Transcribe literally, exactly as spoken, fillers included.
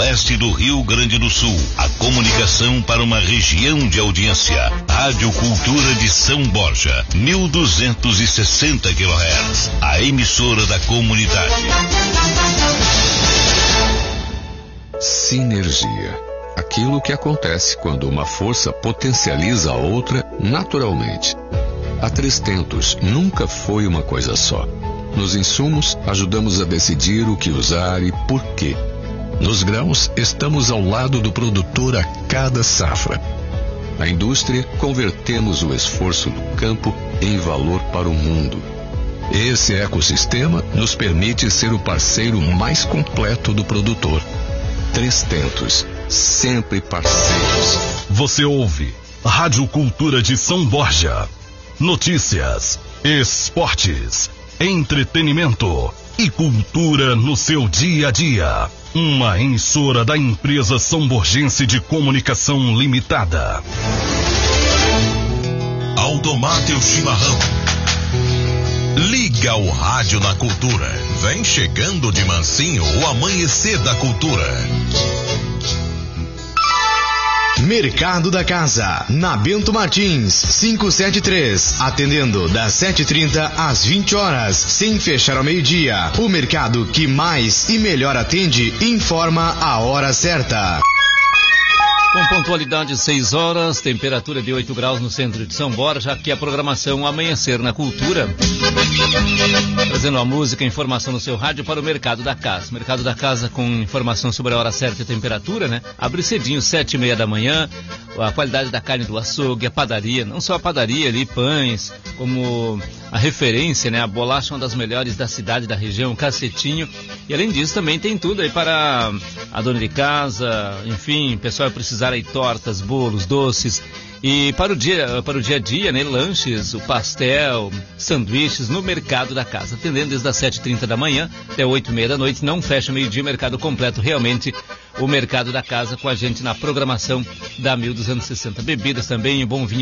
oeste do Rio Grande do Sul. A comunicação para uma região de audiência. Rádio Cultura de São Borja, mil duzentos e sessenta quilohertz. A emissora da comunidade. Sinergia. Aquilo que acontece quando uma força potencializa a outra naturalmente. A Três Tentos nunca foi uma coisa só. Nos insumos, ajudamos a decidir o que usar e por quê. Nos grãos, estamos ao lado do produtor a cada safra. Na indústria, convertemos o esforço do campo em valor para o mundo. Esse ecossistema nos permite ser o parceiro mais completo do produtor. Três Tentos, sempre parceiros. Você ouve Rádio Cultura de São Borja. Notícias, esportes, entretenimento e cultura no seu dia a dia. Uma emissora da empresa São Borgense de Comunicação Limitada. Automate o chimarrão. Liga o rádio na cultura. Vem chegando de mansinho o amanhecer da cultura. Mercado da Casa, na Bento Martins, quinhentos e setenta e três, atendendo das sete e trinta às vinte horas, sem fechar ao meio-dia. O mercado que mais e melhor atende informa a hora certa. Com pontualidade seis horas, temperatura de oito graus no centro de São Borja, aqui a programação Amanhecer na Cultura. Trazendo a música e informação no seu rádio para o Mercado da Casa. Mercado da Casa com informação sobre a hora certa e temperatura, né? Abre cedinho, sete e meia da manhã, a qualidade da carne do açougue, a padaria, não só a padaria ali, pães, como a referência, né? A bolacha, uma das melhores da cidade, da região, Cacetinho. E além disso também tem tudo aí para a dona de casa, enfim, o pessoal vai precisar aí tortas, bolos, doces. E para o dia, para o dia a dia, né, lanches, o pastel, sanduíches no Mercado da Casa. Atendendo desde as sete e trinta da manhã até oito e meia da noite, não fecha meio-dia, mercado completo realmente. O Mercado da Casa com a gente na programação da mil duzentos e sessenta. Bebidas também, bom vinho.